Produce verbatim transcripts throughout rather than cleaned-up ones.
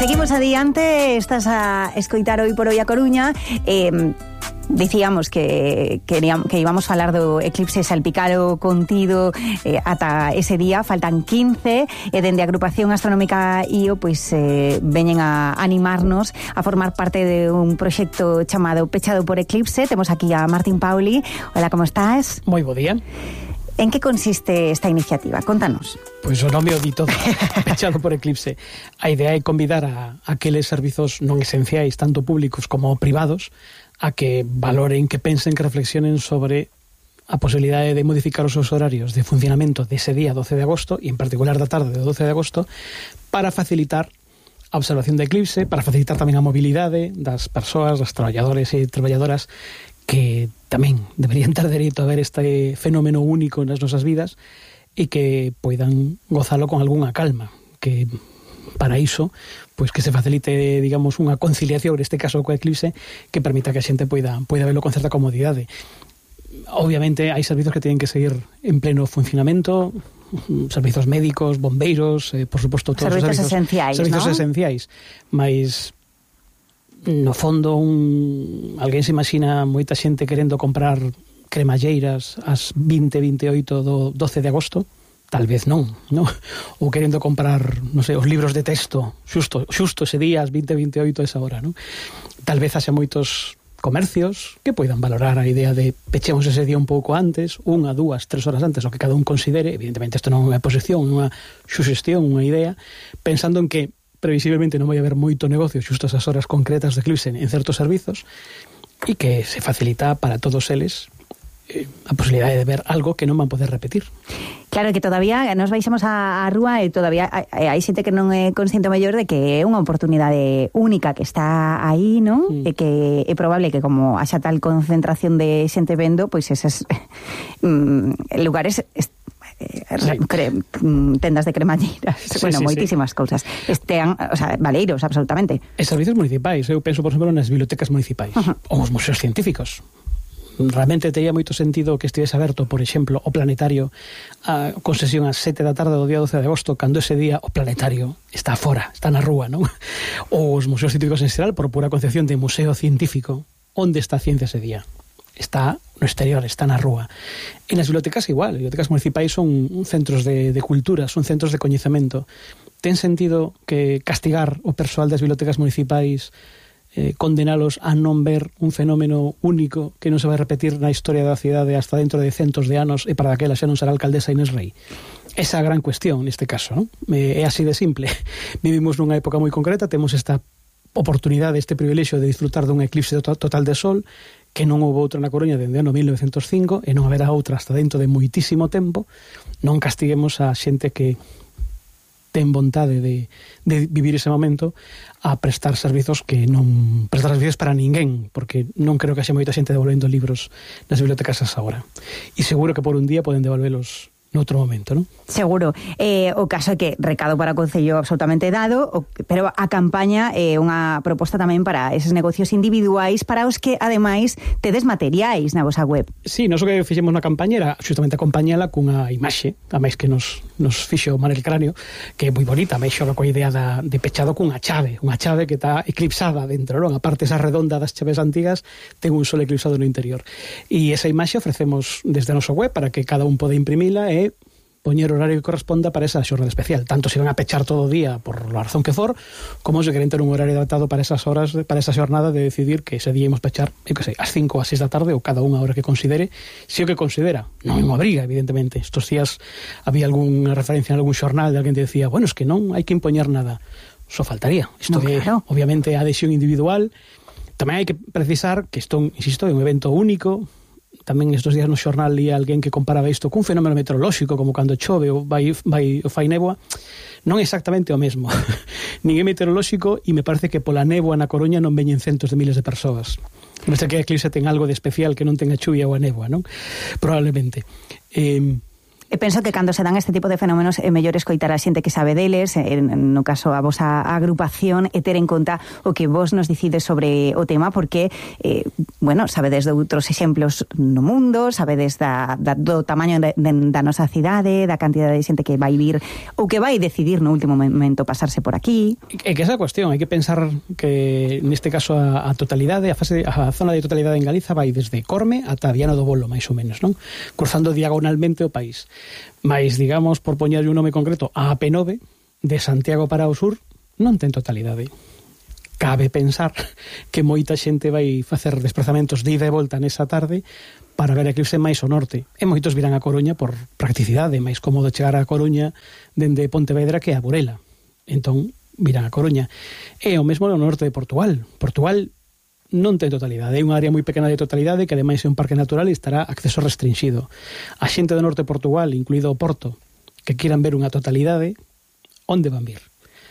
Seguimos adiante, estás a escoitar Hoy por Hoy a Coruña. eh, Dicíamos que, que, que íbamos a falar do eclipse salpicado contido eh, ata ese día, faltan quince, e dende a agrupación astronómica I O pois eh, veñen a animarnos a formar parte de un proxecto chamado Pechado por Eclipse. Temos aquí a Martín Pauli. Hola, como estás? Moi bo día. En que consiste esta iniciativa? Contanos. Pois o nome o di todo, Pechado por Eclipse. A idea é convidar a, a aqueles servizos non esenciais, tanto públicos como privados, a que valoren, que pensen, que reflexionen sobre a posibilidade de modificar os seus horarios de funcionamento dese día doce de agosto, e en particular da tarde do doce de agosto, para facilitar a observación do eclipse, para facilitar tamén a mobilidade das persoas, das traballadores e traballadoras que tamén deberían ter dereito a ver este fenómeno único nas nosas vidas e que poidan gozalo con algunha calma, que para iso, pois que se facilite, digamos, unha conciliación, neste caso co eclipse, que permita que a xente poida, poida verlo con certa comodidade. Obviamente hai servizos que teñen que seguir en pleno funcionamento, servizos médicos, bombeiros, eh, por suposto todos servizos os servizos esenciais, servizos ¿no? esenciais, mas no fondo un alguén se imagina moita xente querendo comprar cremalleiras ás vinte, vinte e oito do doce de agosto. Tal vez non, non? Ou querendo comprar, non sei, os libros de texto xusto, xusto ese día, as vinte, vinte e oito esa hora, non? Tal vez haxa moitos comercios que poidan valorar a idea de pechemos ese día un pouco antes, unha, dúas, tres horas antes, o que cada un considere. Evidentemente isto non é unha posición, unha suxestión, unha idea, pensando en que previsiblemente non vai haber moito negocio xusto esas horas concretas de eclipse en certos servizos, e que se facilita para todos eles a posibilidade de ver algo que non van poder repetir. Claro, que todavía nos baixamos á rúa e todavía hai, hai xente que non é consciente mellor de que é unha oportunidade única que está aí, non? Mm. E que é probable que como haxa tal concentración de xente vendo, pois eses mm, lugares est- Sí. Cre, tendas de cremalleiras, sí, bueno, sí, moitísimas sí. cousas estean, o sea, valeiros, absolutamente. E servizos municipais, eu penso, por exemplo, nas bibliotecas municipais, uh-huh. ou os museos científicos. Realmente tería moito sentido que estivese aberto, por exemplo, o planetario a, con sesión ás sete da tarde do día doce de agosto, cando ese día o planetario está fora, está na rúa, non? Ou os museos científicos en xeral, por pura concepción de museo científico, onde está a ciencia ese día? Está no exterior, está na rúa. E nas bibliotecas igual, as bibliotecas municipais son centros de, de cultura, son centros de coñecemento. Ten sentido que castigar o persoal das bibliotecas municipais, eh, condenalos a non ver un fenómeno único que non se vai repetir na historia da cidade hasta dentro de centos de anos, e para daquela xa non será alcaldesa Inés Rei? Esa é a gran cuestión neste caso, non? É así de simple. Vivimos nunha época moi concreta, temos esta oportunidade, este privilexio de disfrutar dun eclipse total de sol, que non houve outra na Coruña dende o ano mil novecentos e cinco, e non haberá outra hasta dentro de moitísimo tempo. Non castiguemos a xente que ten vontade de, de vivir ese momento a prestar servizos que non prestar servizos para ninguén, porque non creo que haxe moita xente devolvendo libros nas bibliotecas asa hora, e seguro que por un día poden devolvelos noutro momento, non? Seguro. Eh, o caso é que recado para o Concello absolutamente dado, o, pero a campaña é eh, unha proposta tamén para eses negocios individuais para os que, ademais, tedes materiais na vosa web. Sí, nós o que fixemos na campaña era justamente acompañala cunha imaxe, a máis que nos, nos fixo Manel Cráneo, que é moi bonita, máis xoga coa idea da, de pechado cunha chave, unha chave que está eclipsada dentro, non? A parte esa redonda das chaves antigas ten un sol eclipsado no interior. E esa imaxe ofrecemos desde a nosa web para que cada un pode imprimila e poñer o horario que corresponda para esa xornada especial, tanto se van a pechar todo o día por la razón que for, como se queren ter un horario adaptado para esas horas, para esa xornada de decidir que ese día imos pechar, eu que sei, ás cinco ou ás seis da tarde, ou cada unha hora que considere, se o que considera, non é unha obriga, evidentemente. Estos días había algunha referencia en algún xornal de alguén que decía, bueno, es que non hai que impoñer nada. Só faltaría. Isto no, é, claro. Obviamente, a adhesión individual. Tamén hai que precisar que isto, insisto, é un evento único. Tamén estes días no xornal lía alguén que comparaba isto cun fenómeno meteorolóxico, como cando chove ou vai, vai, ou fai néboa. Non é exactamente o mesmo. Nin é meteorolóxico, e me parece que pola néboa na Coruña non veñen centos de miles de persoas. Me parece que a eclipse ten algo de especial que non ten a chuvia ou a néboa, non? Probablemente. Eh, E penso que cando se dan este tipo de fenómenos é mellor escoitar a xente que sabe deles, en, no caso a vosa agrupación, e ter en conta o que vos nos dicides sobre o tema, porque, eh, bueno, sabedes de outros exemplos no mundo, sabedes da, da, do tamaño de, de, da nosa cidade, da cantidad de xente que vai vir ou que vai decidir no último momento pasarse por aquí. É que esa cuestión, hai que pensar que neste caso a, a totalidade, a, fase, a zona de totalidade en Galiza vai desde Corme ata Viana do Bolo, máis ou menos, non? Cruzando diagonalmente o país. Mais, digamos, por poñerlle un nome concreto, a A P nove, de Santiago para o sur, non ten totalidade. Cabe pensar que moita xente vai facer desplazamentos de ida e volta nesa tarde para ver a eclipse máis ao norte. E moitos virán a Coruña por practicidade, máis cómodo chegar a Coruña dende Pontevedra que a Burela. Entón, virán a Coruña. E o mesmo no norte de Portugal. Portugal non ten totalidade, é unha área moi pequena de totalidade que ademais é un parque natural e estará acceso restringido. A xente do norte de Portugal, incluído o Porto, que quieran ver unha totalidade, onde van vir?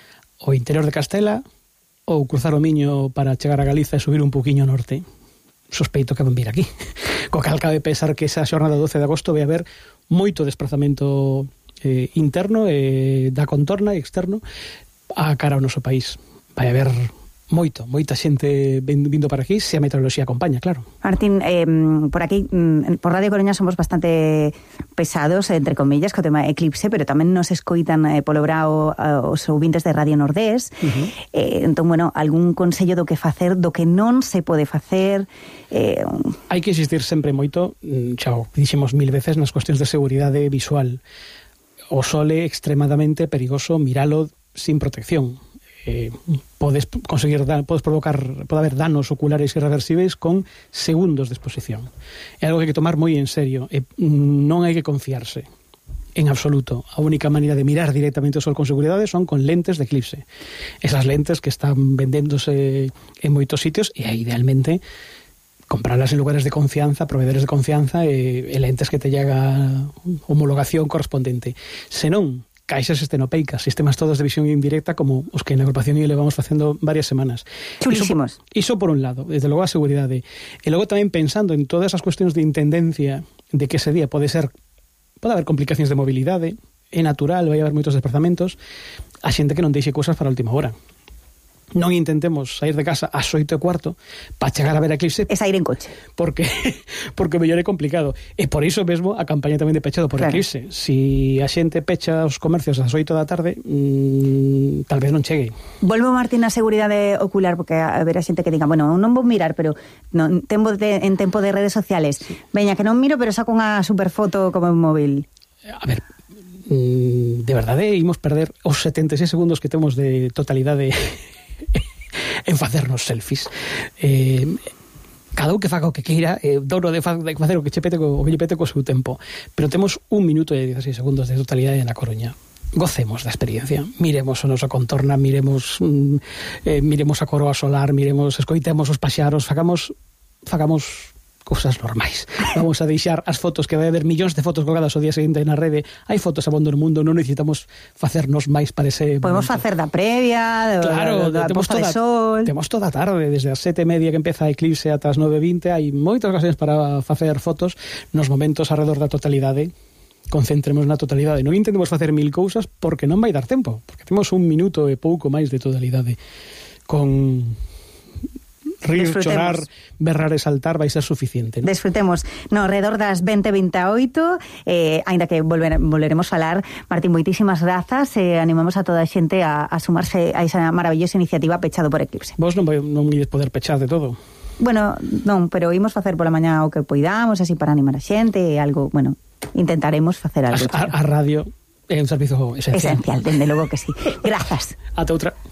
O interior de Castela ou cruzar o Miño para chegar a Galiza e subir un pouquiño norte? Sospeito que van vir aquí. Co cal cabe pensar que esa xornada doce de agosto vai haber moito desplazamento eh, interno e eh, da contorna e externo a cara ao noso país. Vai haber moito, moita xente vindo para aquí, se a meteoroloxía acompaña, claro. Martín, eh, por aquí, por Radio Coruña somos bastante pesados, entre comillas, co tema eclipse, pero tamén nos escoitan eh, polo brao os ouvintes de Radio Nordés. Uh-huh. eh, entón, bueno, algún consello do que facer, do que non se pode facer? Eh... Hai que insistir sempre moito, xa o dixemos mil veces, nas cuestións de seguridade visual. O sol é extremadamente perigoso miralo sin protección. Eh, podes conseguir podes provocar pode haber danos oculares irreversibles con segundos de exposición. É algo que hai que tomar moi en serio e non hai que confiarse en absoluto. A única maneira de mirar directamente o sol con seguridade son con lentes de eclipse. Esas lentes que están vendéndose en moitos sitios e idealmente comprarlas en lugares de confianza, proveedores de confianza e, e lentes que te llega homologación correspondente. Senón caixas estenopeicas, sistemas todos de visión indirecta como os que na agrupación I levamos facendo varias semanas. Chulísimos. Iso, iso por un lado, desde logo a seguridade. E logo tamén pensando en todas as cuestións de intendencia de que ese día pode ser, pode haber complicacións de mobilidade, é natural, vai haber moitos desplazamentos, a xente que non deixe cousas para a última hora. Non intentemos sair de casa ás oito e cuarto para chegar a ver a eclipse. É sair en coche. Porque porque o mellor é complicado. E por iso mesmo a campaña tamén de pechado por claro. Eclipse. Si a xente pecha os comercios ás oito da tarde, mmm, tal vez non chegue. Volvo, Martín, a seguridade ocular, porque a ver a xente que diga, bueno, non vou mirar, pero non, tempo de, en tempo de redes sociales. Sí. Veña, que non miro, pero saco unha superfoto como un móvil. A ver, mmm, de verdade, imos perder os setenta e seis segundos que temos de totalidade en facernos selfies. Eh, cada un que faga o que queira, eh, dono de, fa, de facer o que che pete co, o que lle pete co seu tempo. Pero temos un minuto e dieciséis segundos de totalidade na Coruña. Gocemos da experiencia. Miremos o noso contorna, miremos mm, eh, miremos a coroa solar, miremos, escoitemos os paxaros, fagamos fagamos cousas normais. Vamos a deixar as fotos, que vai haber millóns de fotos colgadas o día seguinte na rede. Hai fotos abondo no mundo, non necesitamos facernos máis para ese Podemos momento. Facer da previa, do, claro, da temos posta toda, de sol. Temos toda a tarde, desde as sete e media que empeza a eclipse ata as nove e vinte, hai moitas ocasións para facer fotos nos momentos alrededor da totalidade. Concentremos na totalidade. Non intentemos facer mil cousas porque non vai dar tempo, porque temos un minuto e pouco máis de totalidade. Con rir, chorar, berrar e saltar vai ser suficiente, ¿no? Desfrutemos no redor das vinte e vinte e oito, eh, ainda que volver, volveremos falar. Martín, moitísimas grazas e eh, animamos a toda a xente a, a sumarse a esa maravillosa iniciativa Pechado por Eclipse. Vos non, non ides poder pechar de todo? Bueno, non, pero imos facer pola mañá o que poidamos, así para animar a xente e algo, bueno, intentaremos facer algo. A, a, a radio é un servizo esencial. Esencial, dende logo que sí. Grazas. Ata outra.